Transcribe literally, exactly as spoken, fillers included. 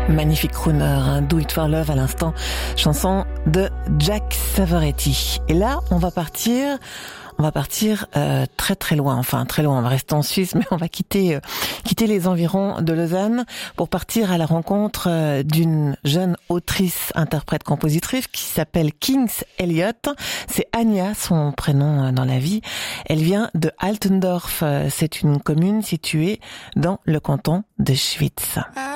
Magnifique crooner, hein, Do It For Love à l'instant, chanson de Jack Savoretti. Et là, on va partir, on va partir euh, très très loin, enfin très loin, on va rester en Suisse, mais on va quitter euh, quitter les environs de Lausanne pour partir à la rencontre euh, d'une jeune autrice, interprète, compositrice qui s'appelle Kings Elliott. C'est Anya, son prénom euh, dans la vie. Elle vient de Altendorf, euh, c'est une commune située dans le canton de Schwyz.